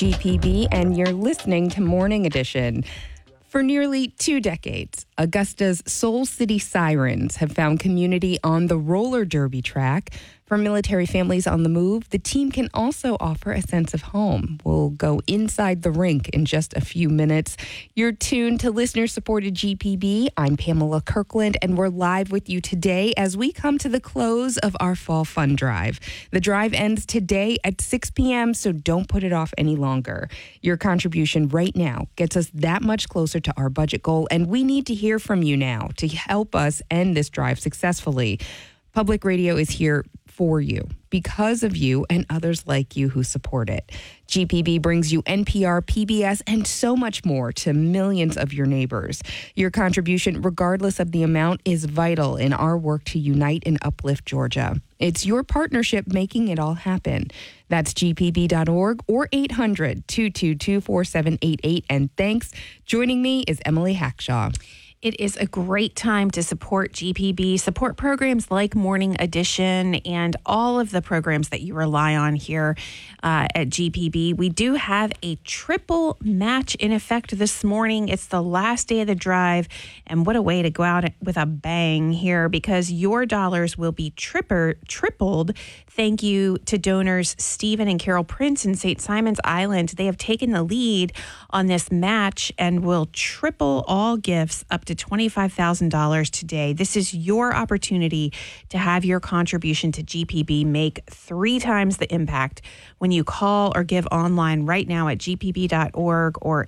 GPB, and you're listening to Morning Edition. For nearly 2 decades, Augusta's Soul City Sirens have found community on the roller derby track. For military families on the move, the team can also offer a sense of home. We'll go inside the rink in just a few minutes. You're tuned to listener-supported GPB. I'm Pamela Kirkland, and we're live with you today as we come to the close of our Fall Fund Drive. The drive ends today at 6 p.m., so don't put it off any longer. Your contribution right now gets us that much closer to our budget goal, and we need to hear from you now to help us end this drive successfully. Public radio is here for you, because of you and others like you who support it. GPB brings you NPR, PBS, and so much more to millions of your neighbors. Your contribution, regardless of the amount, is vital in our work to unite and uplift Georgia. It's your partnership making it all happen. That's gpb.org or 800-222-4788. And thanks. Joining me is Emily Hackshaw. It is a great time to support GPB, support programs like Morning Edition and all of the programs that you rely on here at GPB. We do have a triple match in effect this morning. It's the last day of the drive, and what a way to go out with a bang here, because your dollars will be tripled. Thank you to donors Stephen and Carol Prince in St. Simons Island. They have taken the lead on this match and will triple all gifts up to $25,000 today. This is your opportunity to have your contribution to GPB make 3 times the impact when you call or give online right now at gpb.org or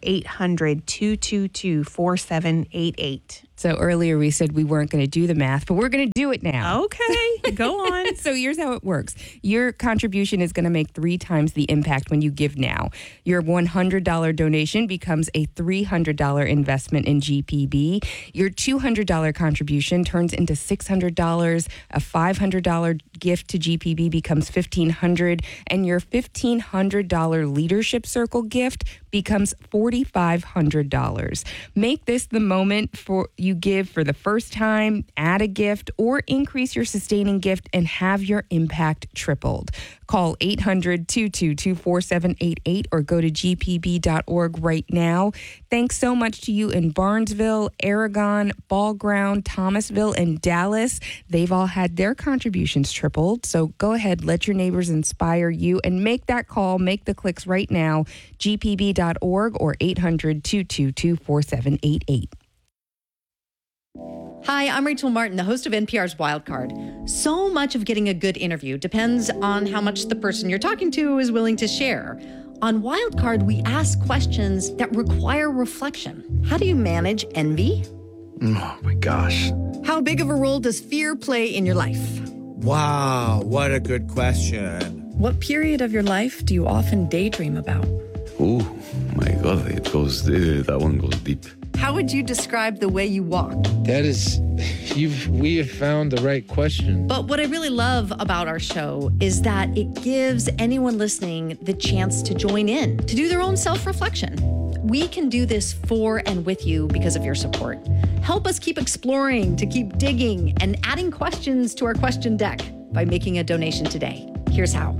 800-222-4788. So earlier we said we weren't going to do the math, but we're going to do it now. Okay, go on. So here's how it works. Your contribution is going to make 3 times the impact when you give now. Your $100 donation becomes a $300 investment in GPB. Your $200 contribution turns into $600. A $500 gift to GPB becomes $1,500. And your $1,500 Leadership Circle gift becomes $4,500. Make this the moment for you give for the first time, add a gift, or increase your sustaining gift and have your impact tripled. Call 800-222-4788 or go to gpb.org right now. Thanks so much to you in Barnesville, Aragon, Ball Ground, Thomasville, and Dallas. They've all had their contributions tripled. So go ahead, let your neighbors inspire you and make that call, make the clicks right now, gpb.org or 800-222-4788. Hi, I'm Rachel Martin, the host of NPR's Wildcard. So much of getting a good interview depends on how much the person you're talking to is willing to share. On Wildcard, we ask questions that require reflection. How do you manage envy? Oh my gosh. How big of a role does fear play in your life? Wow, what a good question. What period of your life do you often daydream about? Oh my God, that one goes deep. How would you describe the way you walk? We have found the right question. But what I really love about our show is that it gives anyone listening the chance to join in, to do their own self-reflection. We can do this for and with you because of your support. Help us keep exploring, to keep digging, and adding questions to our question deck by making a donation today. Here's how.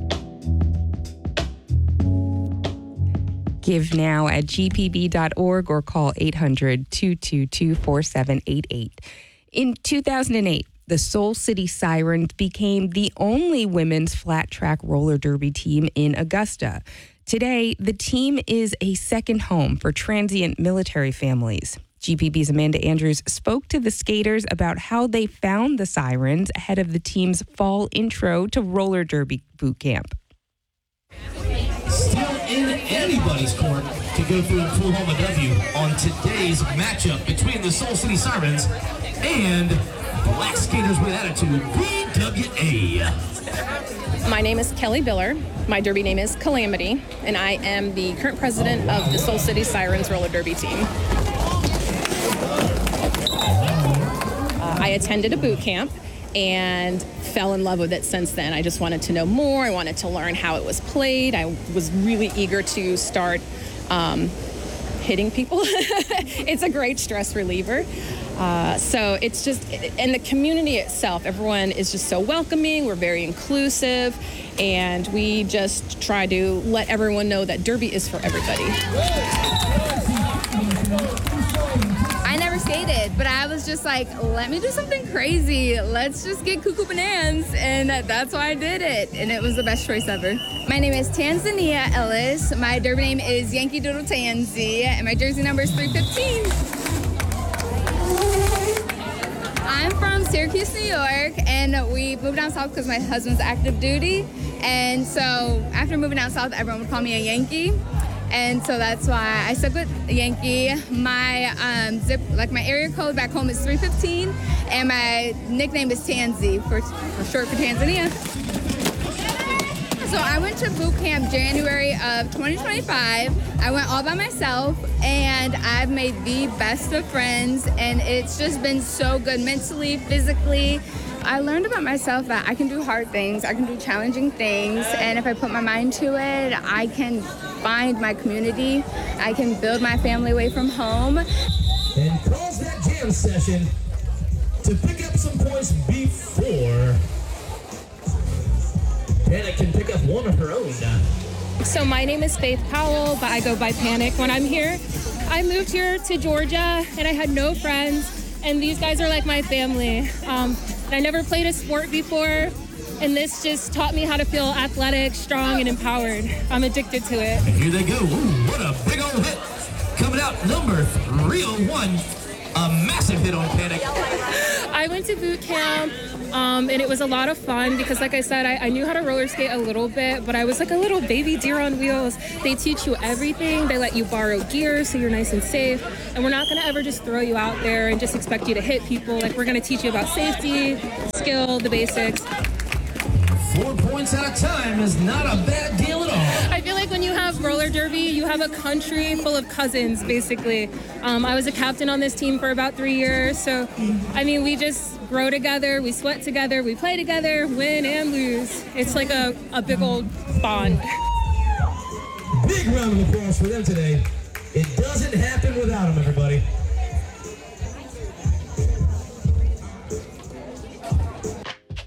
Give now at gpb.org or call 800-222-4788. In 2008, the Soul City Sirens became the only women's flat track roller derby team in Augusta. Today, the team is a second home for transient military families. GPB's Amanda Andrews spoke to the skaters about how they found the Sirens ahead of the team's fall intro to roller derby boot camp. Still in anybody's court to go through and pull home a W on today's matchup between the Soul City Sirens and Black Skaters with Attitude, BWA. My name is Kelly Biller. My derby name is Calamity, and I am the current president of the Soul City Sirens roller derby team. I attended a boot camp and fell in love with it since then. I just wanted to know more. I wanted to learn how it was played. I was really eager to start hitting people. It's a great stress reliever. So it's just, and the community itself, everyone is just so welcoming. We're very inclusive, and we just try to let everyone know that Derby is for everybody. I never skated, but I was just like, let me do something crazy. Let's just get cuckoo bananas, and that's why I did it, and it was the best choice ever. My name is Tanzania Ellis. My Derby name is Yankee Doodle Tansy, and my jersey number is 315. I'm from Syracuse, New York, and we moved down south because my husband's active duty. And so after moving down south, everyone would call me a Yankee. And so that's why I stuck with Yankee. My my area code back home is 315, and my nickname is Tansy for short for Tanzania. So I went to boot camp January of 2025. I went all by myself, and I've made the best of friends, and it's just been so good mentally, physically. I learned about myself that I can do hard things, I can do challenging things, and if I put my mind to it, I can find my community, I can build my family away from home. And calls that jam session to pick up some points before Panic can pick up one of her own. So my name is Faith Powell, but I go by Panic when I'm here. I moved here to Georgia, and I had no friends, and these guys are like my family. I never played a sport before, and this just taught me how to feel athletic, strong, and empowered. I'm addicted to it. And here they go. Ooh, what a big old hit. Coming out number 301. A massive hit on Panic. I went to boot camp, and it was a lot of fun because, like I said, I knew how to roller skate a little bit, but I was like a little baby deer on wheels. They teach you everything. They let you borrow gear so you're nice and safe. And we're not going to ever just throw you out there and just expect you to hit people. Like, we're going to teach you about safety, skill, the basics. 4 points at a time is not a bad deal at all. I feel like when you have roller derby, you have a country full of cousins, basically. I was a captain on this team for about 3 years. So, I mean, we just grow together, we sweat together, we play together, win and lose. It's like a big old bond. Big round of applause for them today. It doesn't happen without them, everybody.